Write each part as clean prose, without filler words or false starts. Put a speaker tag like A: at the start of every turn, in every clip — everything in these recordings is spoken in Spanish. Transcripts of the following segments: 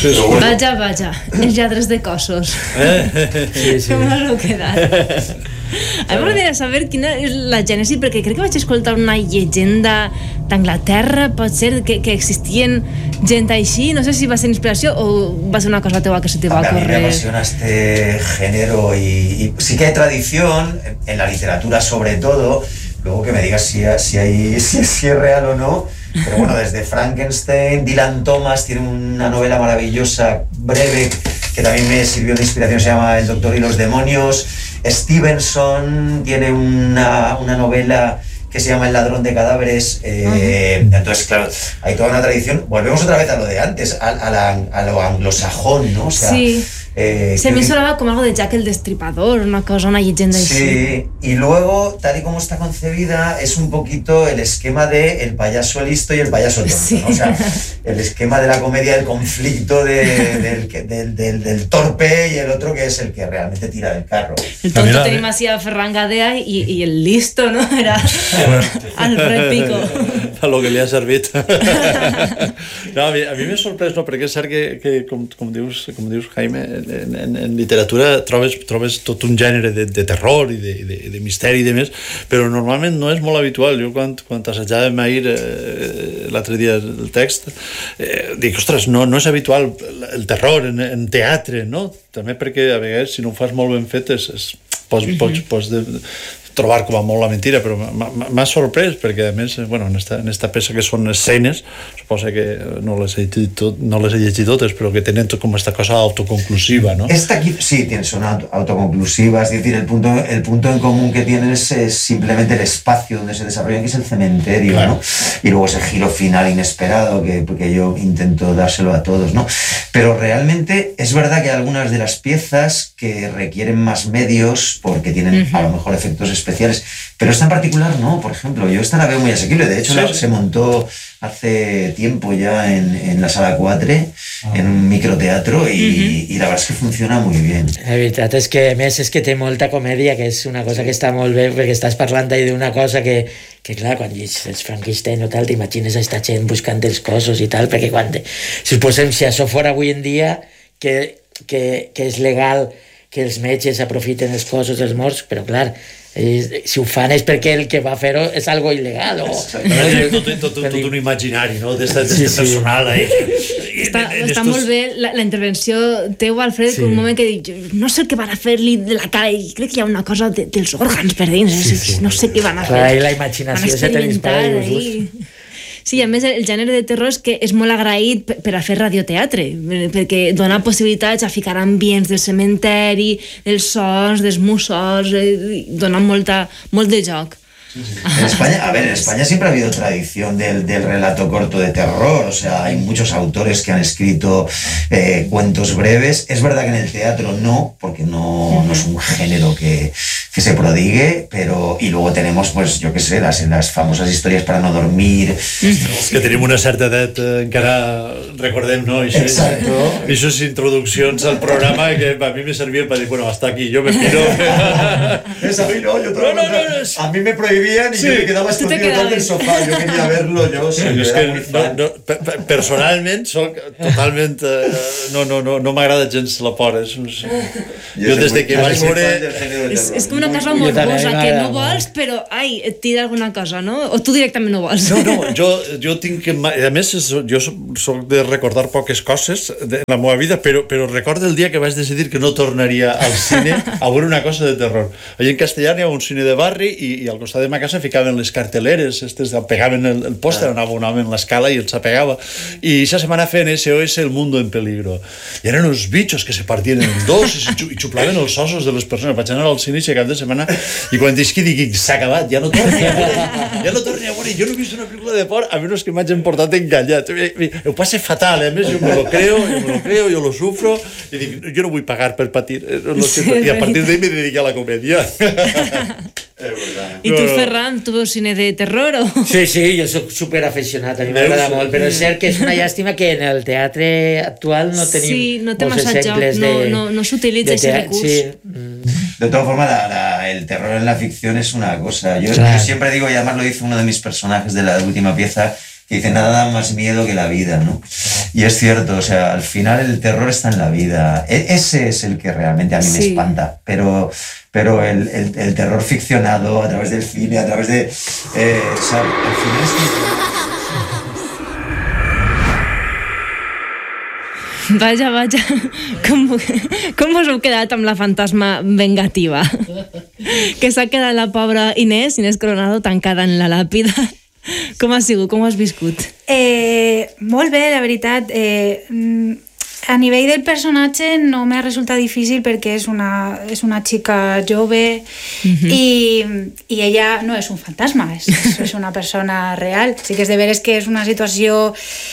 A: Vaja, els lladres de cossos. Com m'ho quedat. A mi m'agradaria saber quina és la gènesi, perquè crec que vaig escoltar una llegenda d'Anglaterra, pot ser que existien gent així, no sé si va ser inspiració o va ser una cosa teua que se te va ocurrir.
B: A mí me apasiona este género y sí que hay tradición en la literatura sobre todo, luego que me digas si es real o no, pero bueno, desde Frankenstein, Dylan Thomas tiene una novela maravillosa, breve, que también me sirvió de inspiración, se llama El Doctor y los Demonios. Stevenson tiene una novela que se llama El ladrón de cadáveres. Entonces, claro, hay toda una tradición. Volvemos otra vez a lo de antes, a lo anglosajón, ¿no? O sea,
A: sí. Se me sonaba como algo de Jack el Destripador, una leyenda así.
B: Sí, y luego, tal y como está concebida, es un poquito el esquema de el payaso listo y el payaso tonto,
A: sí.
B: ¿no? O sea, el esquema de la comedia del conflicto del torpe y el otro que es el que realmente tira del carro.
A: El tonto tenía así a Ferran Gadea y el listo, ¿no? Era Alfred Pico.
C: A lo que li ha servit. No, a mi m'ha sorprès, no, perquè és cert que com dius, Jaime, en literatura trobes tot un gènere de terror i de misteri i de més, però normalment no és molt habitual. Jo quan assajàvem ahir l'altre dia el text dic, ostres, no és habitual el terror en teatre, no? També perquè a vegades si no ho fas molt ben fet pots trobar com a molt la mentira, però m'ha sorprès perquè a més, bueno, en esta peça que són escenes, suposa que no les he llegit totes, però que tenen com esta cosa autoconclusiva, ¿no?
B: Esta aquí sí son autoconclusivas, es decir, el punto en común que tienen es simplemente el espacio donde se desarrollan, que es el cementerio, claro, ¿no? Y luego ese giro final inesperado que yo intento dárselo a todos, ¿no? Pero realmente es verdad que hay algunas de las piezas que requieren más medios porque tienen a lo mejor efectos especiales, pero esta en particular no. Por ejemplo, yo esta la veo muy asequible, de hecho se montó hace tiempo ya en la Sala 4, en un microteatro, y la verdad es que funciona muy bien.
D: La veritat és que, a més, és que té molta comèdia, que és una cosa que està molt bé, perquè estàs parlant ahí d'una cosa que clar, quan és Frankenstein o tal, t'imagines aquesta gent buscant els cossos i tal, perquè quan suposem si això fora avui en dia que és legal que els metges aprofiten els cossos dels morts, però clar, si ho fan és perquè el que va fer-ho és algo il·legal
C: tot un imaginari, no? D'este personal
A: està molt bé la intervenció teu, Alfred, un moment que dic, no sé què van a fer-li de la cara, i crec que hi ha una cosa dels òrgans per dins, no sé què van a fer,
D: la imaginació se te dispara i
A: sí, a més el gènere de terror és que és molt agraït per a fer radioteatre, perquè dona possibilitats a ficar ambients del cementeri, dels sons, dels mussols, dona molt de joc.
B: En España siempre ha habido tradición del relato corto de terror, o sea, hay muchos autores que han escrito cuentos breves. Es verdad que en el teatro no, porque no es un género que se prodigue, pero y luego tenemos, pues, yo qué sé, las famosas historias para no dormir.
C: És que tenim una certa edat, encara recordem, no?
B: Exacto.
C: Aquestes introduccions al programa que a mi me servien per dir, bueno, hasta aquí, yo me piro.
B: A mí no, a mí me prohibían y yo me quedaba escondido detrás del sofá, yo quería verlo, yo era muy fan.
C: Personalment soc totalment no m'agrada gens la por, jo des de que vaig veure
A: és com una cosa morbosa que no vols, però et tira alguna cosa, no? O tu directament no vols.
C: No, jo tinc que, a més jo soc de recordar poques coses de la meva vida, però recordo el dia que vaig decidir que no tornaria al cine a veure una cosa de terror. Allà en Castellà hi ha un cine de barri i al costat de ma casa ficaven les carteleres, pegaven el pòster, anava un home en l'escala i els apegava, i esa setmana feien SOS El Mundo en Peligro, i eren uns bitxos que se partien en dos i xuplaven els ossos de les persones. Vaig anar al cine aquest cap de setmana i quan dic, s'ha acabat, ja no torni a veure, jo no he vist una pel·lícula de por a menys que m'hagin portat enganyat. Ho passe fatal, a més jo me lo creo, jo lo sufro i dic, jo no vull pagar per patir, i a partir d'ahí me dediqué a la comèdia.
A: I tu, Ferran, tu veus cine de terror o...?
D: Sí, jo soc superaficionat, a mi m'agrada molt, però és cert que és una llàstima que en el teatre actual no tenim molts exemples de...
A: no s'utilitza ese recurs.
B: De todas formas, el terror en la ficción es una cosa. Yo siempre digo, y además lo dice uno de mis personajes de la última pieza, que dice nada da más miedo que la vida, ¿no? Y es cierto, o sea, al final el terror está en la vida. Ese es el que realmente a mí me espanta, pero el terror ficcionado a través del cine, a través de... o sea, al final es...
A: Vaja, com us heu quedat amb la fantasma vengativa? Que s'ha quedat la pobra Inés Coronado tancada en la làpida. Com ha sigut? Com ho has viscut?
E: Molt bé, la veritat. A nivell del personatge no m'ha resultat difícil perquè és una xica jove i ella no és un fantasma, és una persona real. Sí que és de veres que és una situació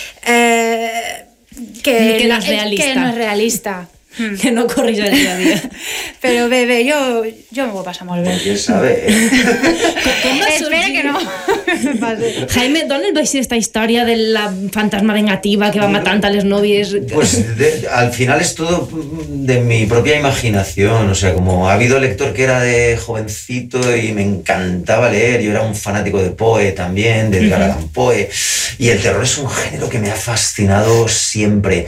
E: que no és realista.
A: Que no corrija el dia a dia.
E: Però bé, jo m'ho vull passar molt bé.
B: ¿Quién sabe?
E: Espera que no.
A: Jaime, d'on et va ser esta història de la fantasma vengativa que va matant a les nòvies?
B: Pues al final es todo de mi propia imaginación, o sea, como ha habido lector que era de jovencito y me encantaba leer, yo era un fanático de Poe también, de Edgar Allan Poe, y el terror es un género que me ha fascinado siempre.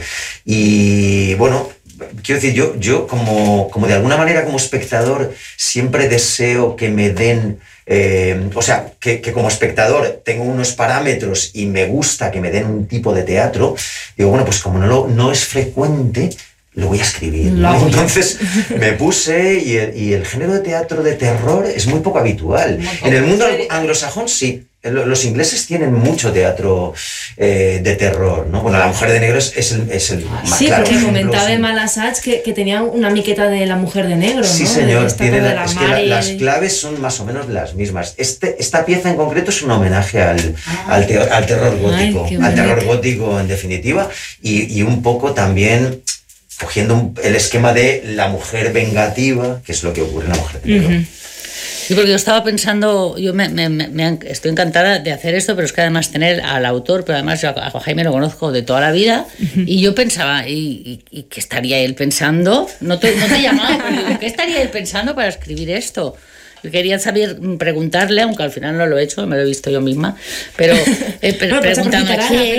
B: Y bueno, quiero decir, yo como de alguna manera como espectador siempre deseo que me den, o sea, que como espectador tengo unos parámetros y me gusta que me den un tipo de teatro, digo, bueno, pues como no es frecuente, lo voy a escribir, ¿no? Entonces me puse y el género de teatro de terror es muy poco habitual. En el mundo anglosajón sí. Los ingleses tienen mucho teatro de terror, ¿no? Bueno, La mujer de negro es el más
A: sí,
B: claro.
A: Sí, porque comentaba Mal Assaig que tenía una miqueta de La mujer de negro,
B: sí,
A: ¿no?
B: Señor,
A: es que
B: las claves son más o menos las mismas. Esta pieza en concreto es un homenaje al terror gótico, al terror gótico en definitiva, y un poco también cogiendo el esquema de la mujer vengativa, que es lo que ocurre en La mujer de negro.
F: Sí, porque yo estaba pensando, estoy encantada de hacer esto, pero es que además tener al autor, pero además yo a Jaime lo conozco de toda la vida, y yo pensaba, ¿y qué estaría él pensando? No te llamaba, pero digo, ¿qué estaría él pensando para escribir esto? Yo quería preguntarle, aunque al final no lo he hecho, me lo he visto yo misma, pero preguntando,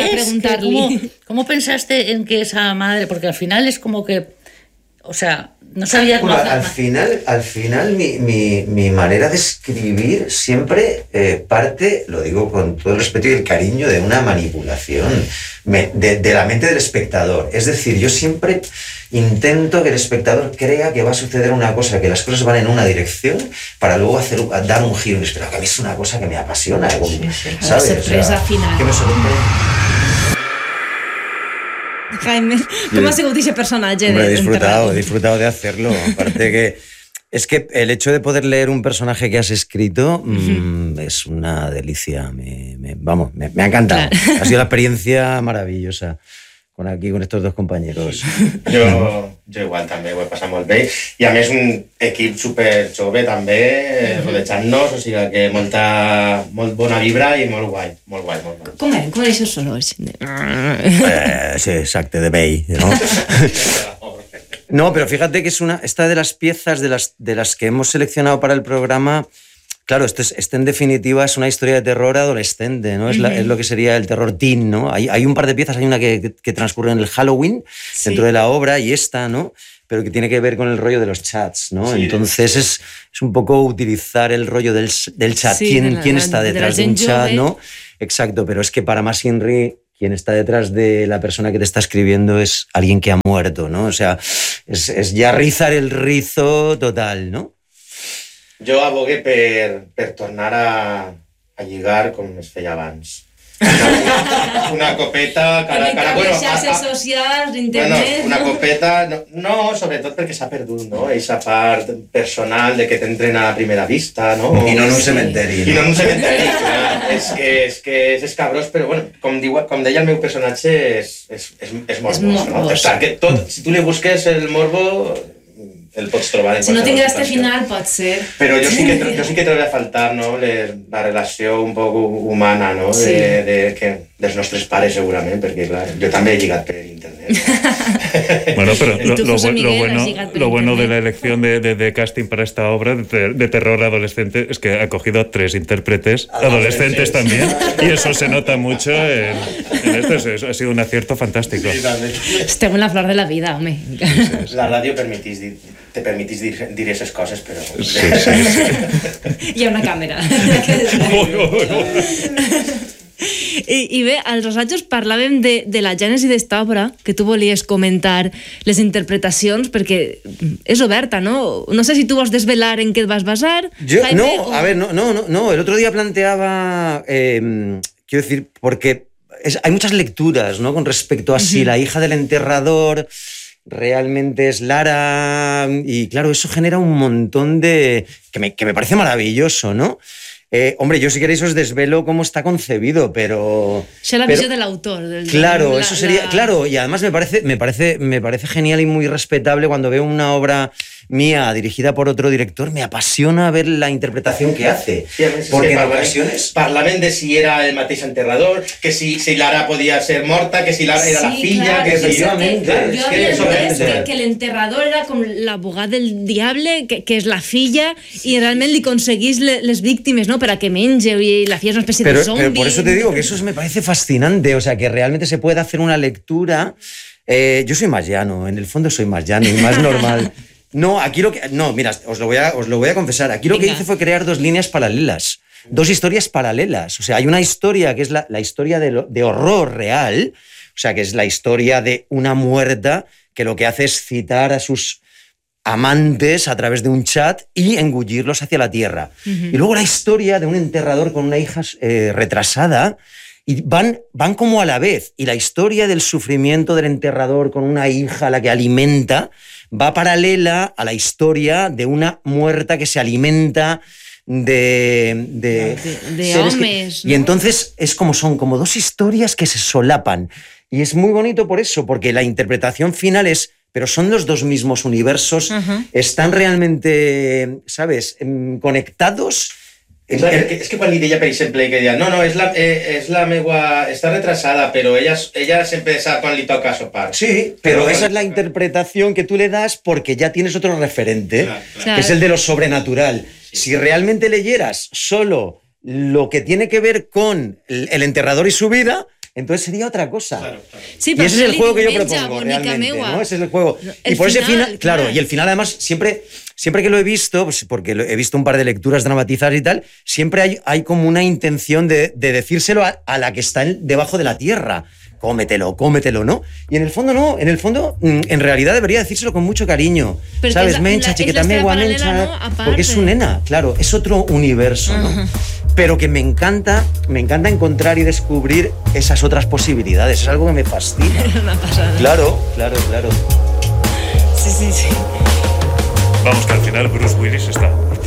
F: ¿cómo pensaste en que esa madre? Porque al final es como que, o sea, no sabía...
B: Bueno, al final mi manera de escribir siempre parte, lo digo con todo el respeto y el cariño, de una manipulación de la mente del espectador. Es decir, yo siempre intento que el espectador crea que va a suceder una cosa, que las cosas van en una dirección, para luego dar un giro inesperado, que a mí es una cosa que me apasiona, ¿sabes?
A: La sorpresa final.
B: Que me sorprende.
A: Jaime, ¿cómo ha sido ese personaje?
G: Hombre, he disfrutado de hacerlo. Aparte que es que el hecho de poder leer un personaje que has escrito es una delicia. Me ha encantado. Claro. Ha sido una experiencia maravillosa con estos dos compañeros.
H: Jo igual també ho he passat molt bé, i a més un equip super jove també, rodejant-nos, o sigui que molt bona vibra i molt guai.
A: Com eren aquests sorolls?
G: Sí, exacte, de vell, ¿no? No, pero fíjate que esta de las piezas de las que hemos seleccionado para el programa. Claro, este en definitiva es una historia de terror adolescente, ¿no? Es lo que sería el terror teen, ¿no? Hay un par de piezas, hay una que transcurre en el Halloween, sí, dentro de la obra, y esta, ¿no? Pero que tiene que ver con el rollo de los chats, ¿no? Sí. Entonces es un poco utilizar el rollo del chat. Sí, ¿Quién está detrás de un chat, ¿no? Exacto, pero es que para Mas Inri, quien está detrás de la persona que te está escribiendo es alguien que ha muerto, ¿no? O sea, es ya rizar el rizo total, ¿no?
H: Jo abogué per tornar a lligar com es feia abans. Una copeta cara a cara.
A: Bueno, xarxes socials, internet...
H: Bueno, una copeta... No, sobretot perquè s'ha perdut, no? Eixa part personal de que t'entren a primera vista, no?
B: I no en un cementeri.
H: I no en un cementeri, clar. És que és escabrós, però bueno, com deia el meu personatge, és morbós, no? Perquè tot, si tu li busques el morbo... el pots trobar en
A: si no tingués este final pot ser,
H: però jo sí que trobo a faltar, no, la relació un poc humana, no? Sí. dels nostres pares segurament, perquè clar, jo també he lligat per internet.
I: Bueno, pero lo bueno de la elección de casting para esta obra de terror adolescente es que ha cogido a 3 intérpretes adolescentes también, y eso se nota mucho en esto. Ha sido un acierto fantástico.
A: Estem en la flor de la vida, home.
H: La ràdio te permetís dir esas coses, però...
I: Sí.
A: Hi ha una càmera. I bé, als assajos parlàvem de la gènesi d'esta obra, que tu volies comentar les interpretacions, perquè és oberta, ¿no? No sé si tu vols desvelar en què et vas basar.
G: No, el otro día planteaba, quiero decir, porque hay muchas lecturas, ¿no?, con respecto a si la hija del enterrador realmente es Lara, y claro, eso genera un montón de... que me parece maravilloso, ¿no? Hombre, yo si queréis os desvelo cómo está concebido, pero...
A: Es la visión del autor.
G: Claro, eso sería... Claro, y además me parece genial y muy respetable cuando veo una obra mía dirigida por otro director, me apasiona ver la interpretación que hace.
H: Sí,
G: porque en ocasiones...
H: Parlaven de si era el mateix enterrador, que si Lara podía ser morta, que si Lara era la filla,
A: claro,
H: que efectivamente...
A: Jo havia entès que l'enterrador era com l'abogat del diable, que és la filla, i realment li aconseguís les víctimes, ¿no?, para que menge, y la filla és una especie de zombie.
G: Pero por eso te digo que eso me parece fascinante, o sea, que realmente se puede hacer una lectura... yo soy más llano, en el fondo soy más llano y más normal. No, mira, os lo voy a confesar. Aquí lo que hice fue crear 2 líneas paralelas, 2 historias paralelas. O sea, hay una historia que es la historia de horror real, o sea, que es la historia de una muerta que lo que hace es citar a sus amantes a través de un chat y engullirlos hacia la tierra. Y luego la historia de un enterrador con una hija retrasada, y van como a la vez. Y la historia del sufrimiento del enterrador con una hija a la que alimenta va paralela a la historia de una muerta que se alimenta de
A: hombres, ¿no?
G: Y entonces son como 2 historias que se solapan. Y es muy bonito por eso, porque la interpretación final pero son los 2 mismos universos, están realmente, ¿sabes?, conectados.
H: És que quan li deia, per exemple, que deia, no, és la meua... Està retrasada, però ella sempre sap quan li toca sopar.
G: Sí, pero esa es la interpretación que tú le das porque ya tienes otro referente, que es el de lo sobrenatural. Si realmente leyeras solo lo que tiene que ver con el enterrador y su vida, entonces sería otra cosa. Claro.
A: Sí,
G: y ese es el juego que yo propongo, realmente, ¿no? Ese es el juego. Y por ese final, claro, y el final además siempre que lo he visto, pues porque he visto un par de lecturas dramatizadas y tal, siempre hay como una intención de decírselo a la que está debajo de la tierra. Cómetelo, ¿no? Y en el fondo no, en realidad debería decírselo con mucho cariño.
A: Pero
G: ¿sabes? Mencha, chiquita megua, mencha, ¿no? Porque es su nena, claro, es otro universo, ¿no? Pero que me encanta encontrar y descubrir esas otras posibilidades. Es algo que me fascina.
A: Una pasada.
G: Claro.
A: Sí.
I: Vamos, que al final Bruce Willis està mort.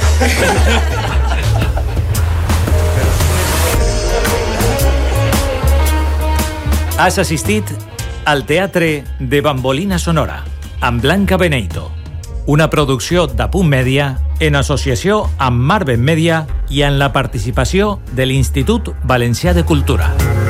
J: Has assistit al Teatre de Bambolina Sonora amb Blanca Beneito, una producció de Punt Mèdia en associació amb Marven Mèdia i en la participació de l'Institut Valencià de Cultura.